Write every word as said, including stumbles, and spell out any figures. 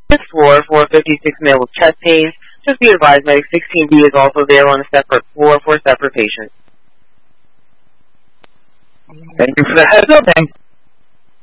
This floor, four fifty-six male with chest pains. Just be advised, medic sixteen B is also there on a separate floor for separate patients. Thank you for the heads up, and